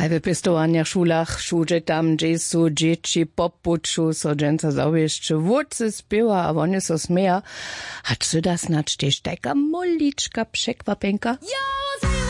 A w pestowaniach szulach wszudzie tam, gdzie są dzieci popuczu, so dżęca zawieszczy wódcy spiewa, a oni so smieja. A czy da snacz też taka moliczka przekwapenka? Ja!